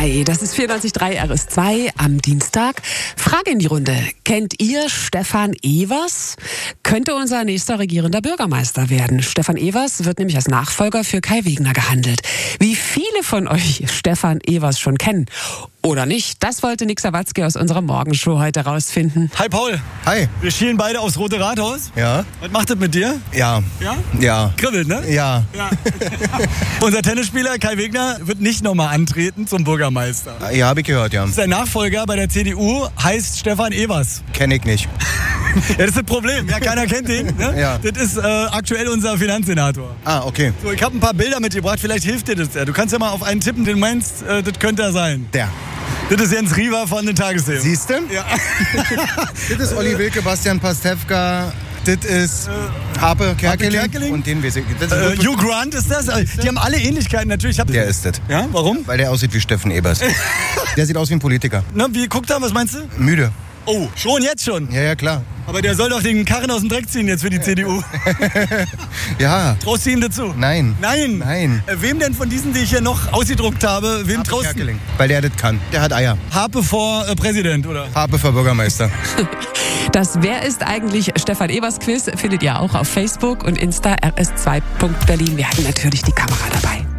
Hi, das ist 94.3 RS2 am Dienstag. Frage in die Runde. Kennt ihr Stefan Evers? Könnte unser nächster regierender Bürgermeister werden. Stefan Evers wird nämlich als Nachfolger für Kai Wegner gehandelt. Wie viele von euch Stefan Evers schon kennen oder nicht, das wollte Nick Sawatzki aus unserer Morgenshow heute rausfinden. Hi Paul. Hi. Wir schielen beide aufs Rote Rathaus. Ja. Was macht das mit dir? Ja. Ja? Ja. Kribbelt, ne? Ja. Unser Tennisspieler Kai Wegner wird nicht nochmal antreten zum Bürgermeister. Ja, habe ich gehört, ja. Sein Nachfolger bei der CDU heißt Stefan Evers. Kenn ich nicht. Ja, das ist das Problem. Ja, keiner kennt ihn. Ne? Ja. Das ist aktuell unser Finanzsenator. Ah, okay. So, ich habe ein paar Bilder mitgebracht. Vielleicht hilft dir das. Du kannst ja mal auf einen tippen, den du meinst, das könnte er sein. Der. Das ist Jens Riewer von den Tagesthemen. Siehst du? Ja. Das ist Olli Wilke, Bastian Pastewka. Das ist Harpe Kerkeling. Und den weiß ich. Das ist Hugh Grant ist das. Die haben alle Ähnlichkeiten. Natürlich. der ist das. Ja, warum? Weil der aussieht wie Steffen Evers. Der sieht aus wie ein Politiker. Na, wie guckt er? Was meinst du? Müde. Oh, schon jetzt schon. Ja, klar. Aber der soll doch den Karren aus dem Dreck ziehen jetzt für die CDU. Ja. Traust du ihm dazu? Nein. Nein? Nein. Wem denn von diesen, die ich hier noch ausgedruckt habe, wem Harpe traust du? Kerkeling. Weil der das kann. Der hat Eier. Harpe vor Präsident, oder? Harpe für Bürgermeister. Das Wer ist eigentlich Stefan Evers Quiz findet ihr auch auf Facebook und Insta rs2.berlin. Wir hatten natürlich die Kamera dabei.